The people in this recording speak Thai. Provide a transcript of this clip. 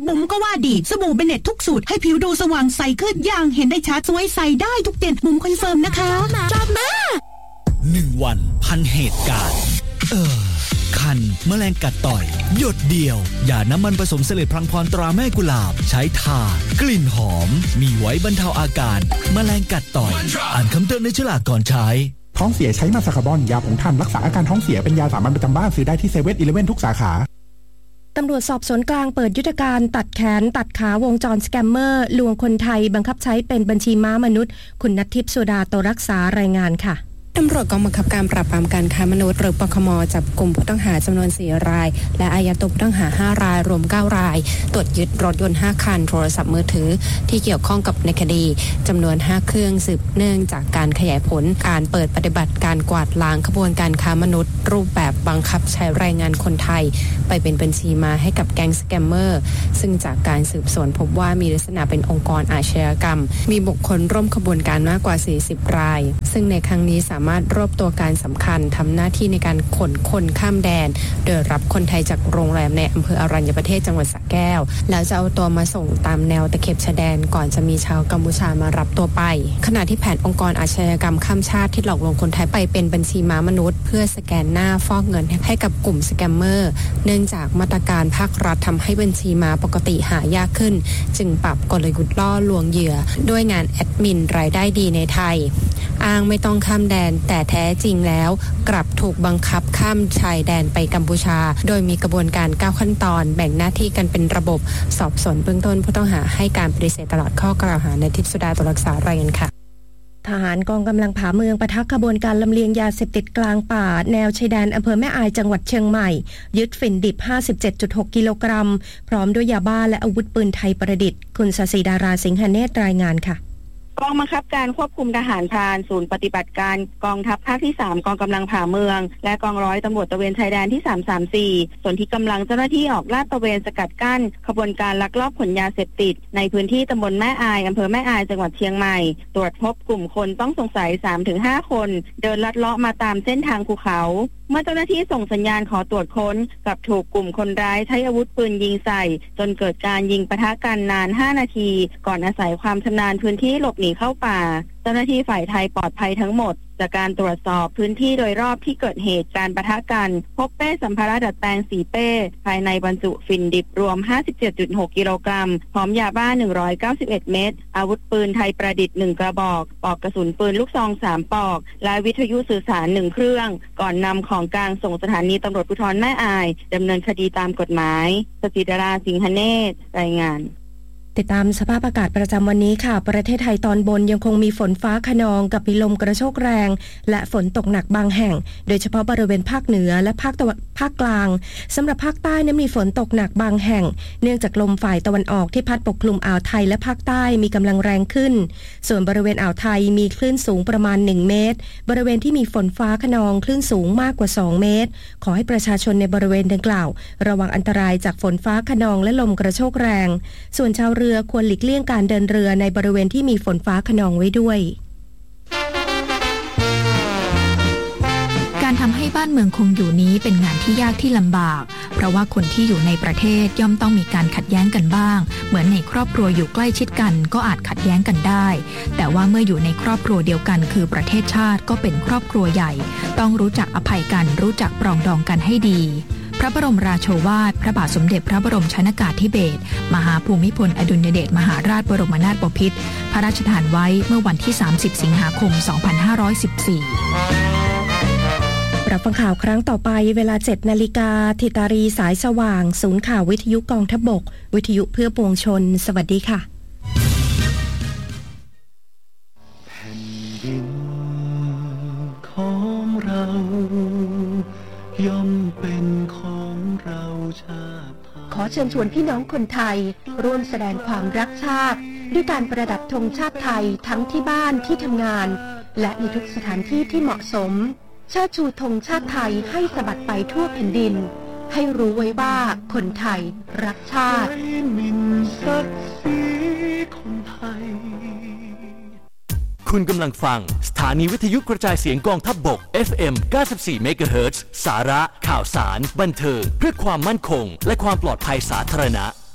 บุ๋มก็ว่าดีสบู่เบเน็ตทุกสูตรให้ผิวดูสว่างใสขึ้นอย่างเห็นได้ชัดสวยใสได้ทุกเดือนบุ๋มคอนเฟิร์มนะคะจบมา 1 วันพันเหตุการณ์คันแมลงกัดต่อยหยดเดียวอย่าน้ำมันผสมเสลดพลังพรตราแม่กุหลาบใช้ทากลิ่นหอมมีไว้บรรเทาอาการแมลงกัดต่อยอ่านคำเตือนในฉลากก่อนใช้ท้องเสียใช้มาซาคาบอนยาผงทันรักษาอาการท้องเสียเป็นยาสามัญประจำบ้านซื้อได้ที่7-Eleven ทุกสาขาตำรวจสอบสวนกลางเปิดยุทธการตัดแขนตัดขาวงจรสแกมเมอร์ลวงคนไทยบังคับใช้เป็นบัญชีม้ามนุษย์คุณณัฐทิพย์สุดาโตรักษารายงานค่ะตำรวจกองบังคับการปราบปรามการค้ามนุษย์หรือปคม.จับกลุ่มผู้ต้องหาจำนวน4 รายและอายัดตัวผู้ต้องหา5 รายรวม9 รายตรวจยึดรถยนต์5 คันโทรศัพท์มือถือที่เกี่ยวข้องกับในคดีจำนวน5 เครื่องสืบเนื่องจากการขยายผลการเปิดปฏิบัติการกวาดล้างขบวนการค้ามนุษย์รูปแบบบังคับใช้แรงงานคนไทยไปเป็นบัญชีม้าให้กับแก๊งสแกมเมอร์ซึ่งจากการสืบสวนพบว่ามีลักษณะเป็นองค์กรอาชญากรรมมีบุคคลร่วมขบวนการมากกว่า40 รายซึ่งในครั้งนี้สามารถรวบตัวการสำคัญทำหน้าที่ในการขนคนข้ามแดนโดยรับคนไทยจากโรงแรมในอำเภออรัญญประเทศจังหวัดสระแก้วแล้วจะเอาตัวมาส่งตามแนวตะเข็บชายแดนก่อนจะมีชาวกัมพูชามารับตัวไปขณะที่แผนองค์กรอาชญากรรมข้ามชาติที่หลอกลวงคนไทยไปเป็นบัญชีม้ามนุษย์เพื่อสแกนหน้าฟอกเงินให้กับกลุ่มสแกมเมอร์เนื่องจากมาตรการภาครัฐทำให้บัญชีม้าปกติหายากขึ้นจึงปรับกลยุทธ์ล่อลวงเหยื่อด้วยงานแอดมินรายได้ดีในไทยอ้างไม่ต้องข้ามแดนแต่แท้จริงแล้วกลับถูกบังคับข้ามชายแดนไปกัมพูชาโดยมีกระบวนการ9 ขั้นตอนแบ่งหน้าที่กันเป็นระบบสอบสวนเบื้องต้นผู้ต้องหาให้การปฏิเสธตลอดข้อกล่าวหาในทิพย์สุดาตัวรักษารายงานค่ะทหารกองกำลังผาเมืองปะทะขบวนการลำเลียงยาเสพติดกลางป่าแนวชายแดนอำเภอแม่อายจังหวัดเชียงใหม่ยึดฝิ่นดิบ 57.6 กิโลกรัมพร้อมด้วยยาบ้าและอาวุธปืนไทยประดิษฐ์คุณศศิดาราสิงหเนตรรายงานค่ะกองบังคับการควบคุมทหารพรานศูนย์ปฏิบัติการกองทัพภาคที่3กองกำลังผ่าเมืองและกองร้อยตำรวจตระเวนชายแดนที่334ส่วนที่กำลังเจ้าหน้าที่ออกลาดตระเวนสกัดกั้นขบวนการลักลอบขนยาเสพติดในพื้นที่ตำบลแม่อายอำเภอแม่อายจังหวัดเชียงใหม่ตรวจพบกลุ่มคนต้องสงสัย 3-5 คนเดินลัดเลาะมาตามเส้นทางภูเขาเมื่อเจ้าหน้าที่ส่งสัญญาณขอตรวจค้นกับถูกกลุ่มคนร้ายใช้อาวุธปืนยิงใส่จนเกิดการยิงปะทะกันนาน5 นาทีก่อนอาศัยความชำนาญพื้นที่หลบหนีเข้าป่าเจ้าหน้าที่ฝ่ายไทยปลอดภัยทั้งหมดจากการตรวจสอบพื้นที่โดยรอบที่เกิดเหตุการปะทะกันพบเป้สัมภาระดัดแปลง4 เป้ภายในบรรจุฝิ่นดิบรวม 57.6 กิโลกรัมพร้อมยาบ้า191 เม็ดอาวุธปืนไทยประดิษฐ์1 กระบอกปลอกกระสุนปืนลูกซอง3 ปลอกและวิทยุสื่อสาร1 เครื่องก่อนนำของกลางส่งสถานีตำรวจภูธรแม่อายดำเนินคดีตามกฎหมายศศิดาราสิงหเนตรรายงานติดตามสภาพอากาศประจำวันนี้ค่ะประเทศไทยตอนบนยังคงมีฝนฟ้าคะนองกับมีลมกระโชกแรงและฝนตกหนักบางแห่งโดยเฉพาะบริเวณภาคเหนือและภาคกลางสำหรับภาคใต้นั้นมีฝนตกหนักบางแห่งเนื่องจากลมฝ่ายตะวันออกที่พัดปกคลุมอ่าวไทยและภาคใต้มีกำลังแรงขึ้นส่วนบริเวณอ่าวไทยมีคลื่นสูงประมาณ1 เมตรบริเวณที่มีฝนฟ้าคะนองคลื่นสูงมากกว่า2 เมตรขอให้ประชาชนในบริเวณดังกล่าวระวังอันตรายจากฝนฟ้าคะนองและลมกระโชกแรงส่วนชาวเรือควรหลีกเลี่ยงการเดินเรือในบริเวณที่มีฝนฟ้าคะนองไว้ด้วยการทำให้บ้านเมืองคงอยู่นี้เป็นงานที่ยากที่ลำบากเพราะว่าคนที่อยู่ในประเทศย่อมต้องมีการขัดแย้งกันบ้างเหมือนในครอบครัวอยู่ใกล้ชิดกันก็อาจขัดแย้งกันได้แต่ว่าเมื่ออยู่ในครอบครัวเดียวกันคือประเทศชาติก็เป็นครอบครัวใหญ่ต้องรู้จักอภัยกันรู้จักปรองดองกันให้ดีพระบรมราโชวาทพระบาทสมเด็จพระบรมชนกาธิเบศรมหาภูมิพลอดุลยเดชมหาราชบรมนาถบพิตรพระราชทานไว้เมื่อวันที่30 สิงหาคม 2514 รับฟังข่าวครั้งต่อไปเวลา 7 นาฬิกาธิตารีสายสว่างศูนย์ข่าววิทยุกองทัพบกวิทยุเพื่อปวงชนสวัสดีค่ะแผ่นดินของเราย่อมเป็นของเราชาติขอเชิญชวนพี่น้องคนไทยร่วมแสดงความรักชาติด้วยการประดับธงชาติไทยทั้งที่บ้านที่ทำงานและในทุกสถานที่ที่เหมาะสมเชิดชูธงชาติไทยให้สะบัดไปทั่วแผ่นดินให้รู้ไว้ว่าคนไทยรักชาติคุณกำลังฟังสถานีวิทยุกระจายเสียงกองทัพบก FM 94 MHz สาระข่าวสารบันเทิงเพื่อความมั่นคงและความปลอดภัยสาธารณะ